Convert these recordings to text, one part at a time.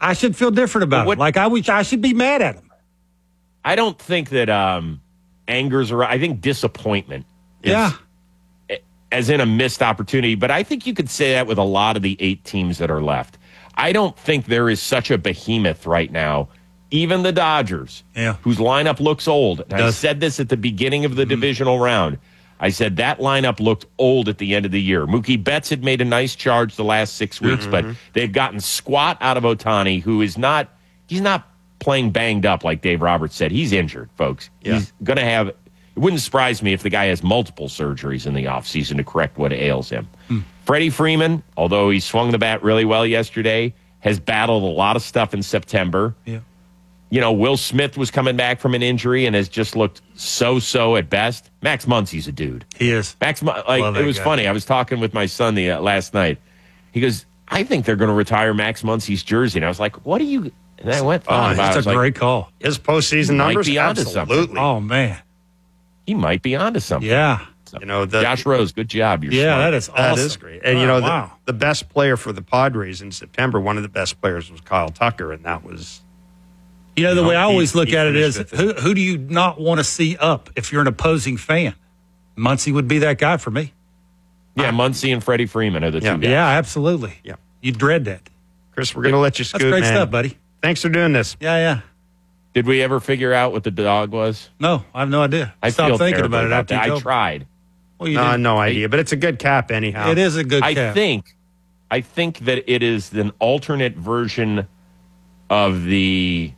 I should feel different about it. Like I should be mad at him. I don't think that anger's around. I think disappointment is, as in a missed opportunity. But I think you could say that with a lot of the 8 teams that are left. I don't think there is such a behemoth right now, even the Dodgers, whose lineup looks old. And I said this at the beginning of the divisional round. I said that lineup looked old at the end of the year. Mookie Betts had made a nice charge the last 6 weeks, but they've gotten squat out of Ohtani, who is not – he's not playing banged up like Dave Roberts said. He's injured, folks. He's going to have – it wouldn't surprise me if the guy has multiple surgeries in the offseason to correct what ails him. Freddie Freeman, although he swung the bat really well yesterday, has battled a lot of stuff in September. Yeah. You know, Will Smith was coming back from an injury and has just looked so-so at best. Max Muncy's a dude. He is. It was funny. I was talking with my son last night. He goes, I think they're going to retire Max Muncy's jersey. And I was like, what do you... And I went, that's a great call. His postseason numbers, absolutely. Oh, man. He might be onto something. Yeah. So, Josh Rose, good job. You're smart. That is awesome. That is great. And, the best player for the Padres in September, one of the best players was Kyle Tucker, and that was... the way I always look at it is, who do you not want to see up if you're an opposing fan? Muncy would be that guy for me. Yeah, Muncy and Freddie Freeman are the two guys. Yeah, absolutely. Yeah. You dread that. Chris, we're going to let you scoot, That's great stuff, buddy. Thanks for doing this. Yeah. Did we ever figure out what the dog was? No, I have no idea. I stopped thinking about it after I tried. Well, no idea, but it's a good cap anyhow. It is a good cap. I think that it is an alternate version of the...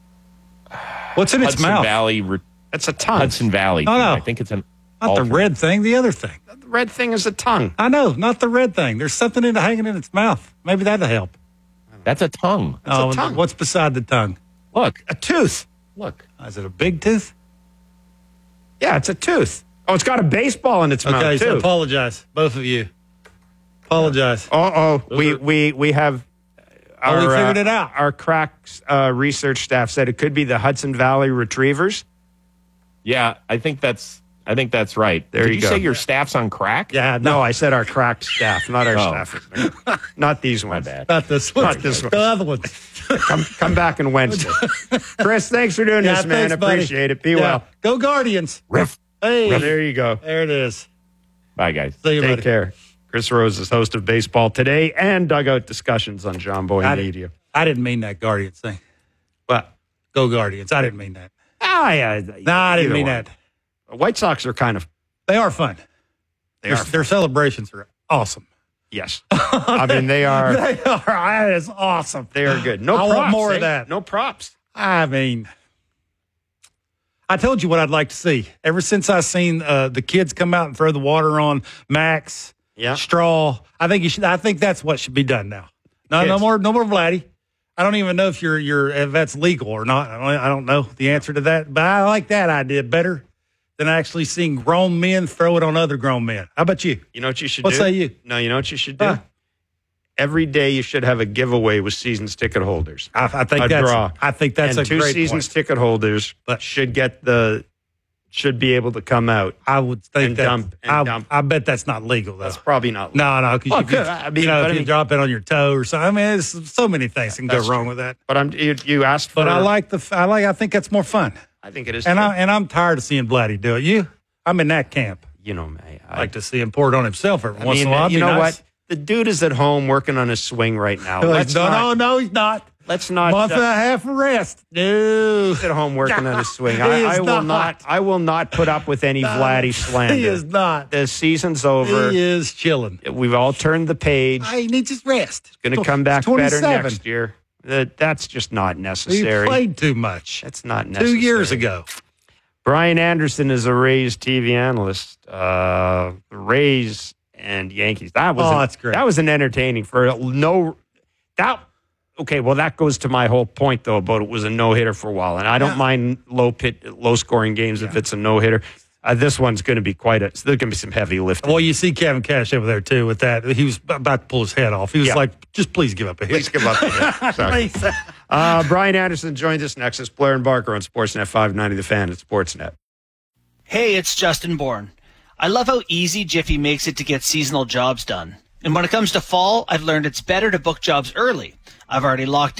What's in its mouth? It's a tongue. Hudson Valley. Oh, no. I think it's an Not alternate. the red thing, the other thing. The red thing is a tongue. I know, not the red thing. There's something hanging in its mouth. Maybe that'll help. That's a tongue. It's a tongue. What's beside the tongue? Look. A tooth. Look. Is it a big tooth? Yeah, it's a tooth. Oh, it's got a baseball in its mouth, too. So apologize, both of you. Apologize. We have... we figured it out. Our crack research staff said it could be the Hudson Valley Retrievers. Yeah, I think that's right. Did you say your staff's on crack? Yeah, no, I said our crack staff, not our staff. Not these ones. My bad. Not this one. Not this one. The other ones. Come back on Wednesday. Chris, thanks for doing this, man. Thanks, buddy. Appreciate it. Be well. Go Guardians. Hey, there you go. There it is. Bye, guys. See you, Take buddy. care. Chris Rose is host of Baseball Today and Dugout Discussions on John Boy Media. I didn't mean that Guardians thing. What? Go Guardians. I didn't mean that. I didn't mean that. White Sox are kind of... They are fun. Their celebrations are awesome. Yes. I mean, they are... They are. That is awesome. They are good. No I props. want more of that. No props. I mean... I told you what I'd like to see. Ever since I seen the kids come out and throw the water on Max, Straw, I think that's what should be done now. No more Vladdy. I don't even know if that's legal or not. I don't know the answer to that, but I like that idea better than actually seeing grown men throw it on other grown men. How about you? You know what you should do? What say you? No, you know what you should do? Every day you should have a giveaway with seasons ticket holders. I think that's draw. I think that's and a great two seasons point. ticket holders should be able to come out. I would think dump. I bet that's not legal though. That's probably not legal. No, because if you drop it on your toe or something. I mean, there's so many things can go wrong with that. But you asked for. But I think that's more fun. I think it is. And I'm tired of seeing Vladdy do it. I'm in that camp. You know me. I like to see him pour it on himself every once in a while. You know what? The dude is at home working on his swing right now. No, he's not. Let's not. Month and a half of rest. No. He's at home working on his swing. I will not put up with any Vladdy slander. He is not. The season's over. He is chilling. We've all turned the page. He needs his rest. He's going to come back better next year. That's just not necessary. He played too much. That's not necessary. 2 years ago. Brian Anderson is a Rays TV analyst. The Rays and Yankees. That's great. That was an entertaining Okay, well, that goes to my whole point, though, about it was a no-hitter for a while. And I don't mind low-scoring games if it's a no-hitter. This one's going to be there's going to be some heavy lifting. Well, you see Kevin Cash over there, too, with that. He was about to pull his head off. He was like, just please give up a hit. Please give up a hit. Sorry. Brian Anderson joins us next. It's Blair and Barker on Sportsnet 590, The Fan at Sportsnet. Hey, it's Justin Bourne. I love how easy Jiffy makes it to get seasonal jobs done. And when it comes to fall, I've learned it's better to book jobs early. I've already locked